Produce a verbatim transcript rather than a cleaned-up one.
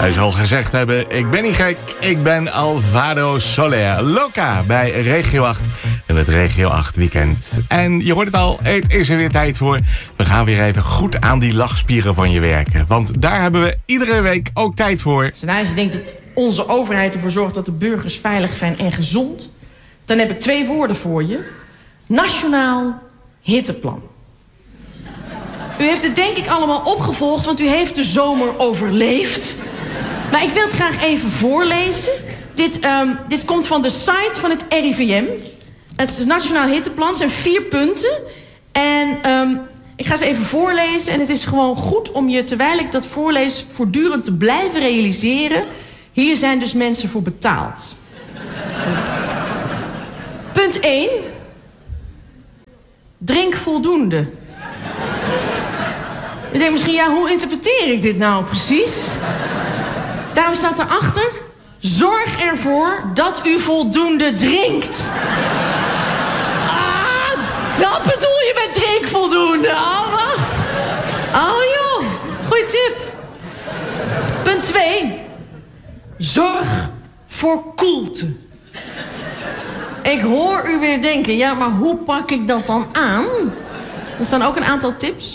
Hij zal gezegd hebben, ik ben niet gek, ik ben Alvaro Soler. Loca bij Regio acht in het Regio acht weekend. En je hoort het al, het is er weer tijd voor. We gaan weer even goed aan die lachspieren van je werken. Want daar hebben we iedere week ook tijd voor. Als je denkt dat onze overheid ervoor zorgt dat de burgers veilig zijn en gezond, dan heb ik twee woorden voor je. Nationaal Hitteplan. U heeft het denk ik allemaal opgevolgd, want u heeft de zomer overleefd. Maar ik wil het graag even voorlezen. Dit, um, dit komt van de site van het R I V M. Het is het Nationaal Hitteplan. Het zijn vier punten. En um, ik ga ze even voorlezen. En het is gewoon goed om je, terwijl ik dat voorlees, voortdurend te blijven realiseren. Hier zijn dus mensen voor betaald. Punt één. Drink voldoende. Je denkt misschien, ja, hoe interpreteer ik dit nou precies? Daarom staat erachter: zorg ervoor dat u voldoende drinkt. Ah, dat bedoel je met drink voldoende. Oh, wacht. Oh, joh. Goeie tip. Punt twee. Zorg voor koelte. Ik hoor u weer denken, ja, maar hoe pak ik dat dan aan? Er staan ook een aantal tips.